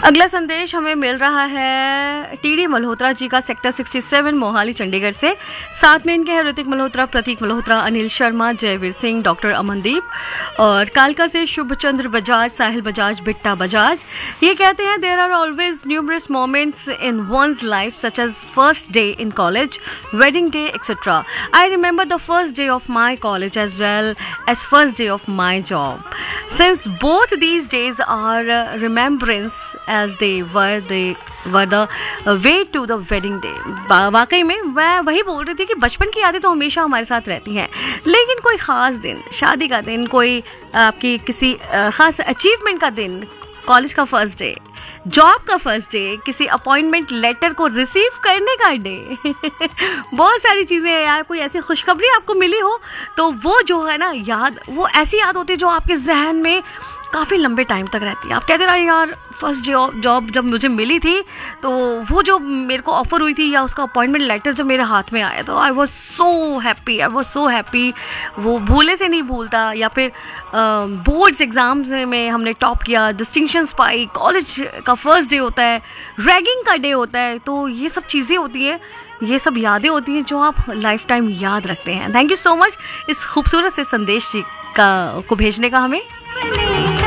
अगला संदेश हमें मिल रहा है टीडी मल्होत्रा जी का, सेक्टर 67 मोहाली चंडीगढ़ से। साथ में इनके हैं ऋतिक मल्होत्रा, प्रतीक मल्होत्रा, अनिल शर्मा, जयवीर सिंह, डॉक्टर अमनदीप और कालका से शुभचंद्र बजाज, साहिल बजाज, बिट्टा बजाज। ये कहते हैं there are always numerous moments in one's life such as first day in college, wedding day, etc. I remember the first day of my college as well as first day of my job. Since both these days are remembrance as they were the way to the wedding day. वाकई में मैं वही बोल रही थी कि बचपन की यादें तो हमेशा हमारे साथ रहती हैं, लेकिन कोई ख़ास दिन, शादी का दिन, कोई आपकी किसी ख़ास अचीवमेंट का दिन, कॉलेज का फर्स्ट डे, जॉब का फर्स्ट डे, किसी अपॉइंटमेंट लेटर को रिसीव करने का डे बहुत सारी चीज़ें हैं यार। कोई ऐसी खुशखबरी आपको मिली हो तो वो जो है ना याद, वो ऐसी याद होती है जो आपके जहन में काफ़ी लंबे टाइम तक रहती है। आप कहते रहे यार फर्स्ट जॉब जब मुझे मिली थी तो वो जो मेरे को ऑफ़र हुई थी या उसका अपॉइंटमेंट लेटर जब मेरे हाथ में आया तो आई वॉज सो हैप्पी, वो भूले से नहीं भूलता। या फिर बोर्ड्स एग्ज़ाम्स में हमने टॉप किया, डिस्टिंक्शंस पाई, कॉलेज का फर्स्ट डे होता है, रैगिंग का डे होता है, तो ये सब चीज़ें होती हैं, ये सब यादें होती हैं जो आप लाइफ टाइम याद रखते हैं। थैंक यू सो मच इस खूबसूरत से संदेश को भेजने का हमें।